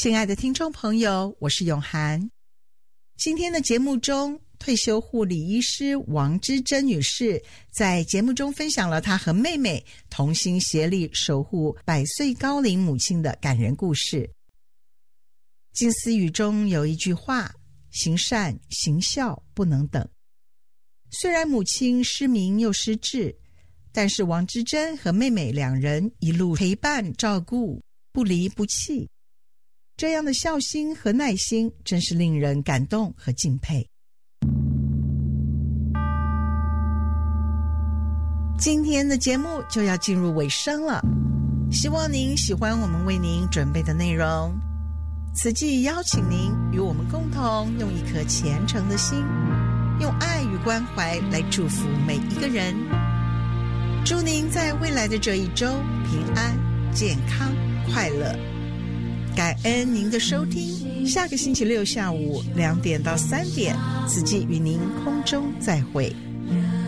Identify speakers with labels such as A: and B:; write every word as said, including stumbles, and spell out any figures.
A: 亲爱的听众朋友，我是永涵。今天的节目中，退休护理医师王之珍女士在节目中分享了她和妹妹同心协力守护百岁高龄母亲的感人故事。近思语中有一句话，行善行孝不能等。虽然母亲失明又失智，但是王之珍和妹妹两人一路陪伴照顾，不离不弃，这样的孝心和耐心真是令人感动和敬佩。今天的节目就要进入尾声了，希望您喜欢我们为您准备的内容。此际邀请您与我们共同用一颗虔诚的心，用爱与关怀来祝福每一个人。祝您在未来的这一周平安、健康、快乐。感恩您的收听，下个星期六下午两点到三点，此际与您空中再会。